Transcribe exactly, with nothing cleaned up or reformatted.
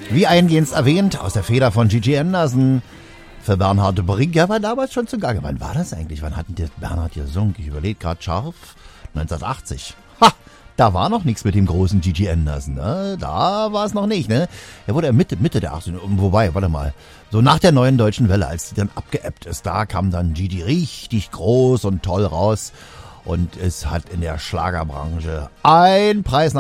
Wie eingehend erwähnt, aus der Feder von Gigi Anderson für Bernhard Brink. Er war damals schon zugange. Wann war das eigentlich? Wann hat denn der Bernhard gesungen? Ich überlege gerade scharf. neunzehnhundertachtzig. Ha! Da war noch nichts mit dem großen Gigi Anderson. Ne? Da war es noch nicht. Ne? Er wurde Mitte, Mitte der achtziger. Wobei, warte mal. So nach der neuen deutschen Welle, als die dann abgeebbt ist, da kam dann Gigi richtig groß und toll raus. Und es hat in der Schlagerbranche ein Preis nach